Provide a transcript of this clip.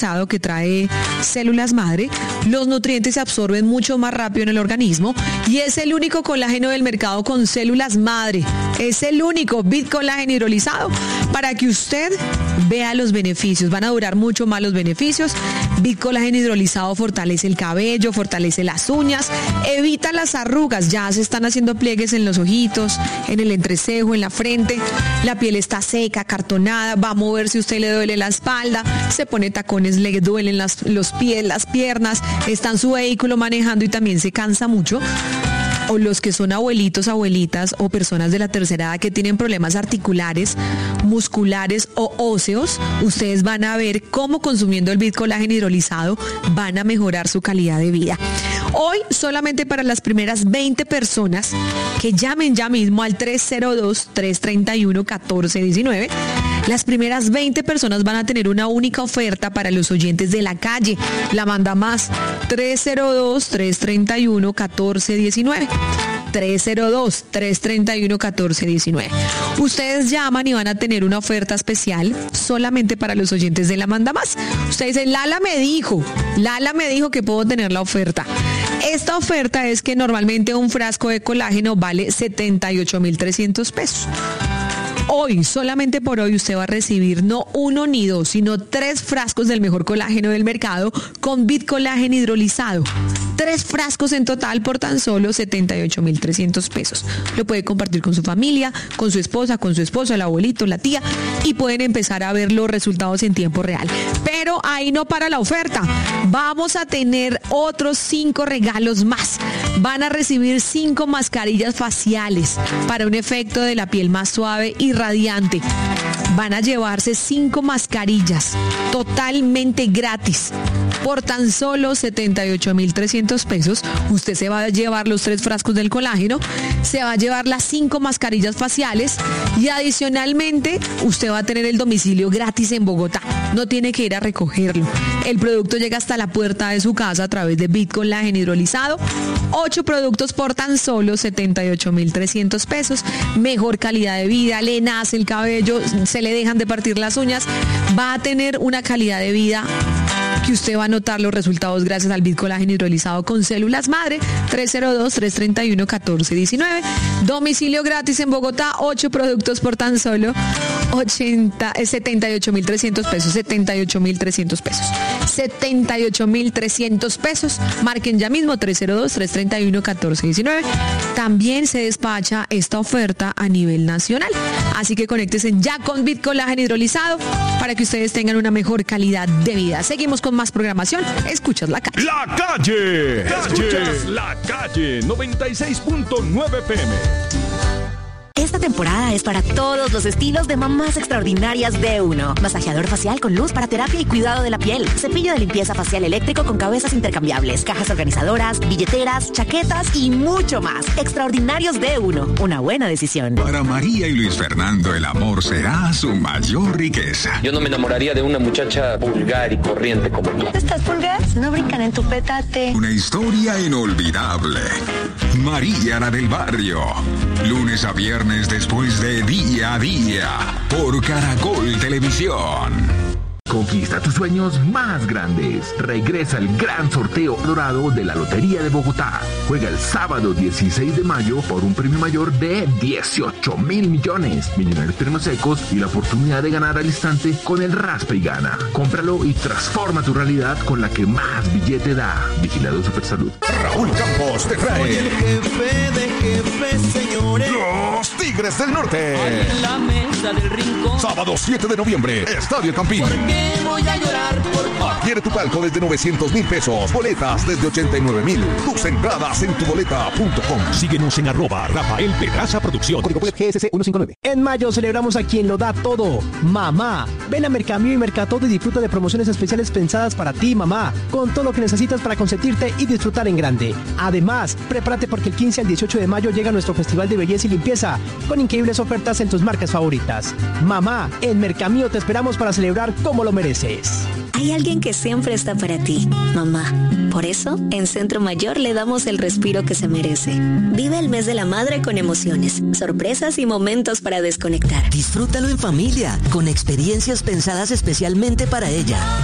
que trae células madre, los nutrientes se absorben mucho más rápido en el organismo y es el único colágeno del mercado con células madre. Es el único Bitcolágeno hidrolizado para que usted vea los beneficios. Van a durar mucho más los beneficios. Bitcolágeno hidrolizado fortalece el cabello, fortalece las uñas, evita las arrugas. Ya se están haciendo pliegues en los ojitos, en el entrecejo, en la frente. La piel está seca, acartonada, va a mover si usted le duele la espalda, se pone tacones, le duelen los pies, las piernas, está en su vehículo manejando y también se cansa mucho. O los que son abuelitos, abuelitas o personas de la tercera edad que tienen problemas articulares, musculares o óseos, ustedes van a ver cómo consumiendo el Bitcolágeno hidrolizado van a mejorar su calidad de vida. Hoy, solamente para las primeras 20 personas que llamen ya mismo al 302-331-1419, las primeras 20 personas van a tener una única oferta para los oyentes de la calle. La manda más 302-331-1419. 302-331-1419. Ustedes llaman y van a tener una oferta especial solamente para los oyentes de la manda más. Ustedes dicen, Lala me dijo que puedo tener la oferta. Esta oferta es que normalmente un frasco de colágeno vale 78,300 pesos. Hoy, solamente por hoy, usted va a recibir no 1 ni 2, sino 3 frascos del mejor colágeno del mercado con Bitcolágeno hidrolizado. 3 frascos en total por tan solo 78,300 pesos. Lo puede compartir con su familia, con su esposa, con su esposo, el abuelito, la tía, y pueden empezar a ver los resultados en tiempo real. Pero ahí no para la oferta. Vamos a tener otros 5 regalos más. Van a recibir 5 mascarillas faciales para un efecto de la piel más suave y radiante. Van a llevarse 5 mascarillas totalmente gratis por tan solo 78,300 pesos. Usted se va a llevar los 3 frascos del colágeno, se va a llevar las 5 mascarillas faciales y adicionalmente usted va a tener el domicilio gratis en Bogotá. No tiene que ir a recogerlo. El producto llega hasta la puerta de su casa a través de Bitcolágeno hidrolizado. 8 productos por tan solo 78,300 pesos. Mejor calidad de vida, le nace el cabello, se le dejan de partir las uñas. Va a tener una calidad de vida que usted va a notar los resultados gracias al Bitcolágeno hidrolizado con células madre. 302-331-1419. Domicilio gratis en Bogotá. 8 productos por tan solo 78,300 pesos. 78,300 pesos. 78,300 pesos. Marquen ya mismo 302-331-1419. También se despacha esta oferta a nivel nacional. Así que conéctense ya con Bitcolágeno hidrolizado para que ustedes tengan una mejor calidad de vida. Seguimos con más programación. Escuchas La Calle. La Calle. Escuchas La Calle 96.9 PM. Esta temporada es para todos los estilos de mamás extraordinarias de uno. Masajeador facial con luz para terapia y cuidado de la piel. Cepillo de limpieza facial eléctrico con cabezas intercambiables. Cajas organizadoras, billeteras, chaquetas y mucho más. Extraordinarios de uno. Una buena decisión. Para María y Luis Fernando, el amor será su mayor riqueza. Yo no me enamoraría de una muchacha vulgar y corriente como tú. ¿Estas pulgas no brincan en tu petate? Una historia inolvidable. María, la del barrio. Lunes a viernes después de Día a Día por Caracol Televisión. Conquista tus sueños más grandes. Regresa el gran sorteo dorado de la Lotería de Bogotá. Juega el sábado 16 de mayo por un premio mayor de 18,000 millones. Millonarios Premios Secos y la oportunidad de ganar al instante con el Raspa y Gana. Cómpralo y transforma tu realidad con la que más billete da. Vigilado Supersalud. Raúl Campos te trae Soy el jefe de jefes, señores. Los Tigres del Norte. Ahí en la mesa del rincón. Sábado 7 de noviembre, Estadio Campín. ¿Por qué voy a llorar por Adquiere tu palco desde 900,000 pesos. Boletas desde 89,000. Tus entradas en tuboleta.com. Síguenos en @Rafael Pedraza Producción. Código GSC 159. En mayo celebramos a quien lo da todo, mamá. Ven a Mercamio y Mercatodo y disfruta de promociones especiales pensadas para ti, mamá, con todo lo que necesitas para consentirte y disfrutar en grande. Además, prepárate porque el 15 al 18 de mayo llega nuestro Festival de Belleza y Limpieza, con increíbles ofertas en tus marcas favoritas. Mamá, en Mercamio te esperamos para celebrar como lo mereces. Hay alguien que siempre está para ti, mamá. Por eso, en Centro Mayor le damos el respiro que se merece. Vive el mes de la madre con emociones, sorpresas y momentos para desconectar. Disfrútalo en familia, con experiencias pensadas especialmente para ella.